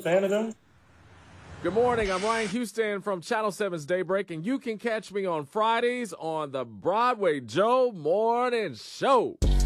fan of them? Good morning. I'm Ryan Houston from Channel 7's Daybreak, and you can catch me on Fridays on the Broadway Joe Morning Show.